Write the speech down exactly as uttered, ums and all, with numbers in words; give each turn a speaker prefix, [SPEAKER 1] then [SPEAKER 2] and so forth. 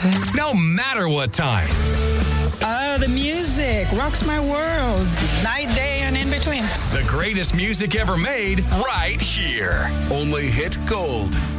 [SPEAKER 1] day.
[SPEAKER 2] No matter what time.
[SPEAKER 3] Oh, the music rocks my world. Night, day, and in between.
[SPEAKER 2] The greatest music ever made right here.
[SPEAKER 4] Only Hit Gold.